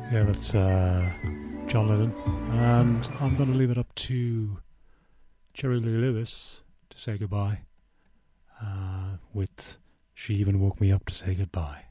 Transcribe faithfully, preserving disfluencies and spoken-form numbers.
Yeah, that's uh, John Lennon. And I'm going to leave it up to Jerry Lee Lewis to say goodbye uh, with She Even Woke Me Up to Say Goodbye.